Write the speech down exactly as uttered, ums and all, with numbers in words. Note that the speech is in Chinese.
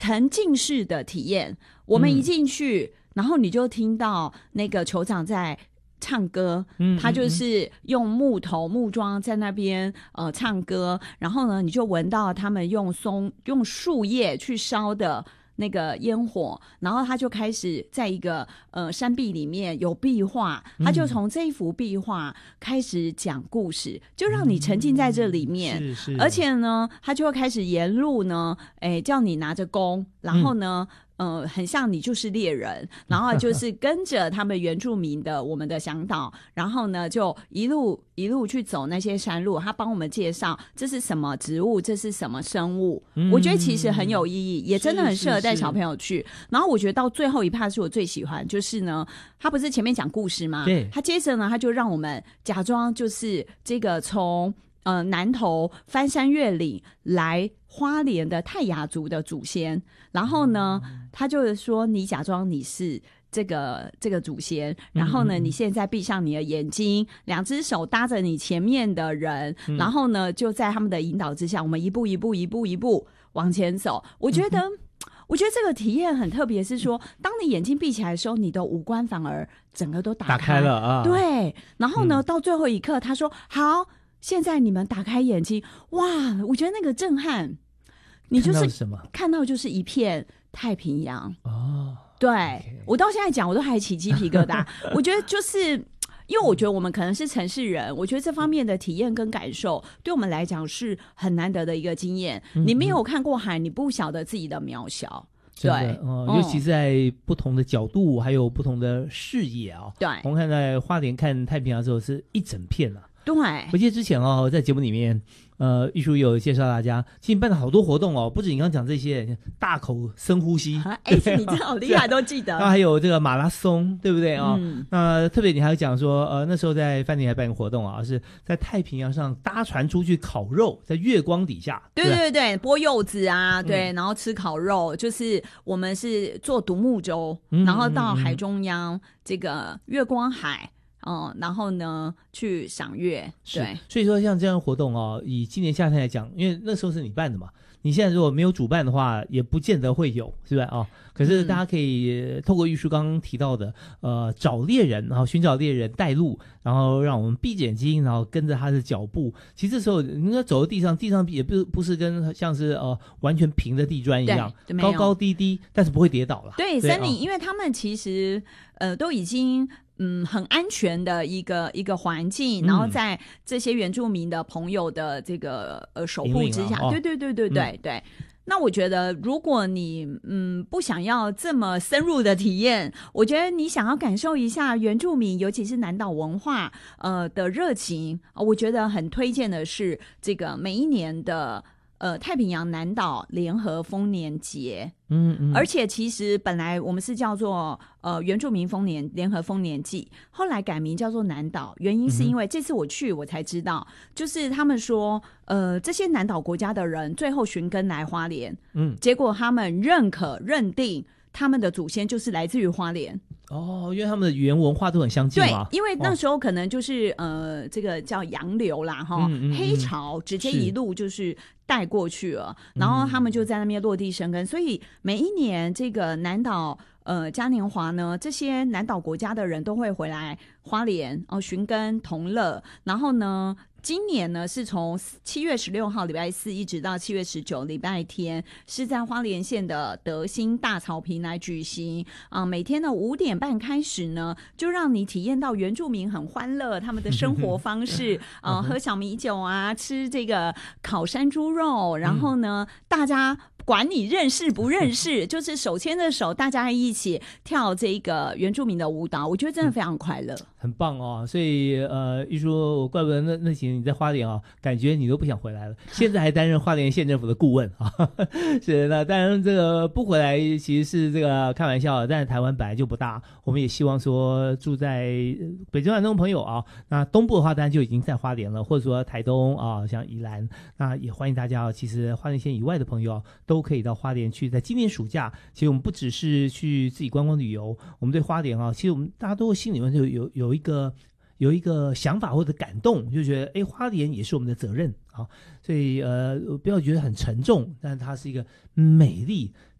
沉浸式的体验。我们一进去、嗯、然后你就听到那个酋长在唱歌，嗯，他就是用木头木桩在那边呃唱歌，然后呢你就闻到他们用松用树叶去烧的那个烟火，然后他就开始在一个呃山壁里面有壁画，他就从这一幅壁画开始讲故事、嗯、就让你沉浸在这里面、嗯、是是，而且呢他就会开始沿路呢哎叫你拿着弓，然后呢、嗯呃，很像你就是猎人，然后就是跟着他们原住民的我们的向导，然后呢就一路一路去走那些山路，他帮我们介绍这是什么植物，这是什么生物、嗯、我觉得其实很有意义，也真的很适合带小朋友去。然后我觉得到最后一趴是我最喜欢，就是呢他不是前面讲故事吗？对，他接着呢他就让我们假装就是这个从呃南投翻山越岭来花莲的泰雅族的祖先，然后呢他就是说你假装你是这个这个祖先，然后呢你现在闭上你的眼睛，两只手搭着你前面的人、嗯、然后呢就在他们的引导之下，我们一步一步一步一步往前走。我觉得、嗯、我觉得这个体验很特别，是说当你眼睛闭起来的时候，你的五官反而整个都打开, 打开了啊。 对，然后呢、嗯、到最后一刻他说好，现在你们打开眼睛，哇，我觉得那个震撼，你就是看到什么？看到就是一片太平洋哦。对、okay. 我到现在讲我都还起鸡皮疙瘩。我觉得就是因为我觉得我们可能是城市人，我觉得这方面的体验跟感受对我们来讲是很难得的一个经验、嗯、你没有看过海，你不晓得自己的渺小。对、 呃嗯、尤其在不同的角度还有不同的视野啊。对，我们看在花莲看太平洋的时候是一整片啊。 对， 我记得之前哦，在节目里面，呃，玉书有介绍大家，其实你办了好多活动哦，不止你刚刚讲这些，大口深呼吸， 哎、欸，你真好厉害，都记得。 那还有这个马拉松，对不对啊、哦嗯？那特别你还有讲说，呃，那时候在饭店还办个活动啊，是在太平洋上搭船出去烤肉，在月光底下， 对对 对, 对，剥柚子啊，对、嗯，然后吃烤肉，就是我们是坐独木舟、嗯，然后到海中央、嗯、这个月光海。嗯，然后呢去赏月。对， 所以说像这样的活动哦，以今年夏天来讲，因为那时候是你办的嘛，你现在如果没有主办的话也不见得会有，是吧？哦，可是大家可以透过玉书刚刚提到的、嗯、呃找猎人，然后寻找猎人带路，然后让我们闭着眼睛，然后跟着他的脚步。其实这时候你要走在地上，地上也不不是跟像是呃完全平的地砖一样，高高低低，但是不会跌倒了。 对，森林、哦、因为他们其实呃都已经嗯，很安全的一个一个环境、嗯，然后在这些原住民的朋友的这个呃守护之下，对、哦、对对对对、嗯、对。那我觉得，如果你嗯不想要这么深入的体验，我觉得你想要感受一下原住民，尤其是南岛文化呃的热情，我觉得很推荐的是这个每一年的呃太平洋南岛联合丰年节。嗯嗯，而且其实本来我们是叫做呃原住民丰年联合丰年祭，后来改名叫做南岛，原因是因为这次我去我才知道，就是他们说呃这些南岛国家的人最后寻根来花莲，嗯，结果他们认可认定他们的祖先就是来自于花莲。 哦，因为他们的语言文化都很相近嘛。 对，因为那时候可能就是呃，这个叫洋流啦，哈、嗯嗯嗯，黑潮直接一路就是带过去了，然后他们就在那边落地生根，所以每一年这个南岛呃嘉年华呢，这些南岛国家的人都会回来花莲哦寻根同乐，然后呢。今年呢是从七月十六号礼拜四一直到七月十九礼拜天，是在花莲县的德兴大草坪来举行啊、呃。每天的五点半开始呢，就让你体验到原住民很欢乐他们的生活方式啊、呃，喝小米酒啊，吃这个烤山猪肉，然后呢，大家。管你认识不认识，就是手牵着手，大家一起跳这个原住民的舞蹈，我觉得真的非常快乐，嗯、 很棒哦。所以呃，一说我怪不得那那几年你在花莲啊，感觉你都不想回来了。现在还担任花莲县政府的顾问啊，是那当然这个不回来其实是这个开玩笑，但是台湾本来就不大，我们也希望说住在北中南东朋友啊，那东部的话当然就已经在花莲了，或者说台东啊，像宜兰，那也欢迎大家啊，其实花莲县以外的朋友、啊。都可以到花莲去，在今年暑假，其实我们不只是去自己观光旅游，我们对花莲啊，其实我们大家都心里面就有有一个有一个想法或者感动，就觉得哎，花莲也是我们的责任啊，所以呃，不要觉得很沉重，但它是一个美丽